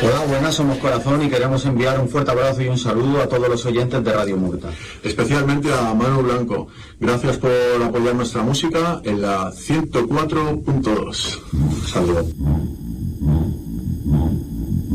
Hola, buenas, somos Corazón y queremos enviar un fuerte abrazo y un saludo a todos los oyentes de Radio Murta. Especialmente a Manu Blanco. Gracias por apoyar nuestra música en la 104.2. Saludos.